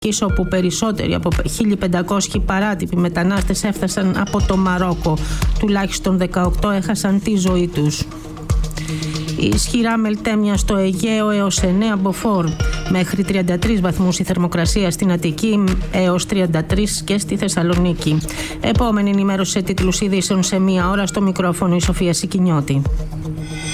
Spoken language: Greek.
όπου περισσότεροι από 1.500 παράτυποι μετανάστες έφτασαν από το Μαρόκο. Τουλάχιστον 18 έχασαν τη ζωή τους. Ισχυρά μελτέμια στο Αιγαίο έως 9 μποφόρ. Μέχρι 33 βαθμούς η θερμοκρασία στην Αττική έως 33 και στη Θεσσαλονίκη. Επόμενη ενημέρωση σε τίτλους ειδήσεων σε 1 ώρα. Στο μικρόφωνο η Σοφία Σικινιώτη.